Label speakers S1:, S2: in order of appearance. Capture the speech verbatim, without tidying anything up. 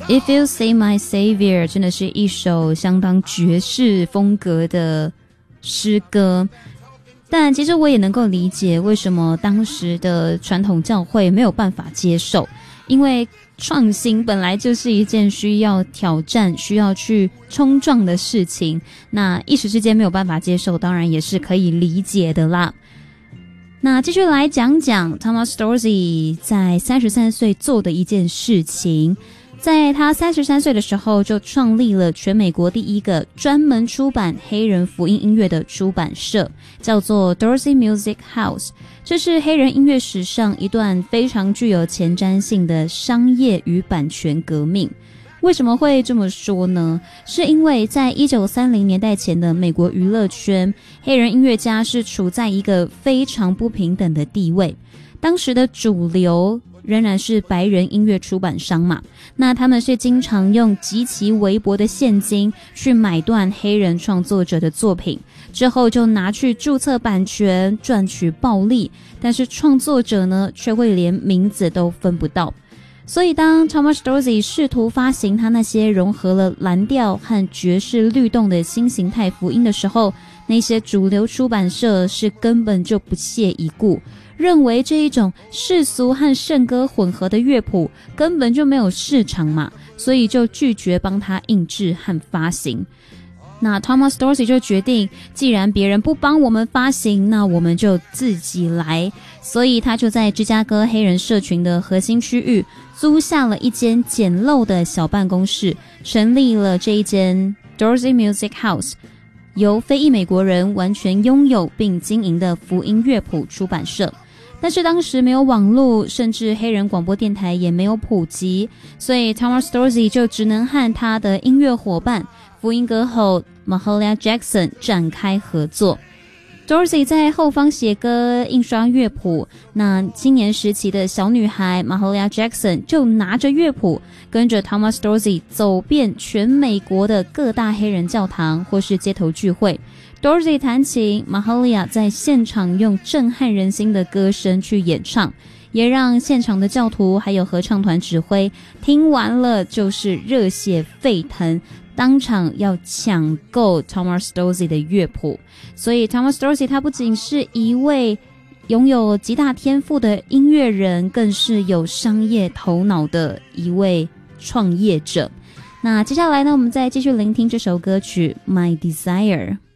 S1: If You Say My Savior 真的是一首相当爵士风格的诗歌，但其实我也能够理解为什么当时的传统教会没有办法接受，因为创新本来就是一件需要挑战、需要去冲撞的事情，那一时之间没有办法接受，当然也是可以理解的啦。那继续来讲讲 Thomas Dorsey 在三十三岁做的一件事情。在他三十三岁的时候，就创立了全美国第一个专门出版黑人福音音乐的出版社，叫做 Dorsey Music House。这是黑人音乐史上一段非常具有前瞻性的商业与版权革命。为什么会这么说呢？是因为在一九三零年代前的美国娱乐圈，黑人音乐家是处在一个非常不平等的地位。当时的主流仍然是白人音乐出版商嘛，那他们是经常用极其微薄的现金去买断黑人创作者的作品，之后就拿去注册版权赚取暴利，但是创作者呢却会连名字都分不到。所以当 Thomas Dorsey 试图发行他那些融合了蓝调和爵士律动的新形态福音的时候，那些主流出版社是根本就不屑一顾，认为这一种世俗和圣歌混合的乐谱根本就没有市场嘛，所以就拒绝帮他印制和发行。那 Thomas Dorsey 就决定，既然别人不帮我们发行，那我们就自己来。所以他就在芝加哥黑人社群的核心区域租下了一间简陋的小办公室，成立了这一间 Dorsey Music House， 由非裔美国人完全拥有并经营的福音乐谱出版社。但是当时没有网络，甚至黑人广播电台也没有普及，所以 Thomas Dorsey 就只能和他的音乐伙伴福音歌后 Mahalia Jackson 展开合作。Dorsey 在后方写歌、印刷乐谱，那青年时期的小女孩 Mahalia Jackson 就拿着乐谱，跟着 Thomas Dorsey 走遍全美国的各大黑人教堂或是街头聚会。Dorsey 弹琴， Mahalia 在现场用震撼人心的歌声去演唱，也让现场的教徒还有合唱团指挥听完了就是热血沸腾，当场要抢购 Thomas Dorsey 的乐谱。所以 Thomas Dorsey 他不仅是一位拥有极大天赋的音乐人，更是有商业头脑的一位创业者。那接下来呢，我们再继续聆听这首歌曲 My Desire。